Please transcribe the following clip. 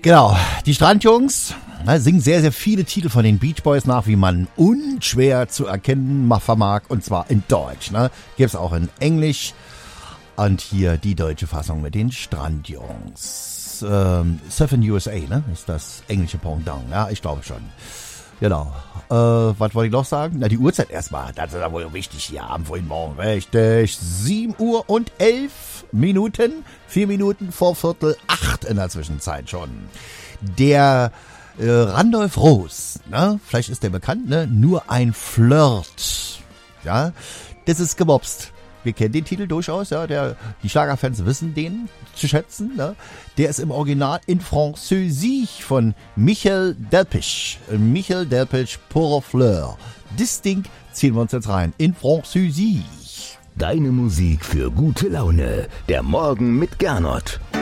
Genau, die Strandjungs singen sehr, sehr viele Titel von den Beach Boys nach, wie man unschwer zu erkennen vermag. Und zwar in Deutsch. Gibt es auch in Englisch. Und hier die deutsche Fassung mit den Strandjungs. Surfin' USA, ist das englische Pendant. Ja, ich glaube schon. Genau. Was wollte ich noch sagen? Die Uhrzeit erstmal. Das ist ja wohl wichtig hier am frühen Morgen. Richtig. 7 Uhr und 11 Minuten. 4 Minuten vor 7:45 in der Zwischenzeit schon. Der Randolph Roos, vielleicht ist der bekannt, nur ein Flirt. Ja, das ist gemobst. Wir kennen den Titel durchaus, ja. Die Schlagerfans wissen den zu schätzen. Der ist im Original in Französisch von Michel Delpech. Michel Delpech, Pour Fleur. Das Ding ziehen wir uns jetzt rein. In Französisch. Deine Musik für gute Laune. Der Morgen mit Gernot.